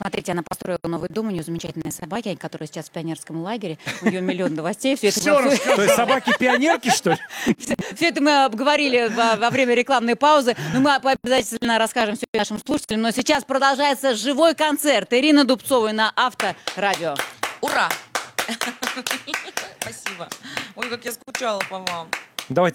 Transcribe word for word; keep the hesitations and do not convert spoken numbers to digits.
Смотрите, она построила новый дом, у нее замечательные собаки, которые сейчас в пионерском лагере. У нее миллион новостей. Все это, Все мы- расскажи. То есть собаки-пионерки, что ли? все это мы обговорили во, во время рекламной паузы. Но мы обязательно расскажем все нашим слушателям. Но сейчас продолжается живой концерт Ирины Дубцовой на Авторадио. Ура! Спасибо. Ой, как я скучала по вам. Давайте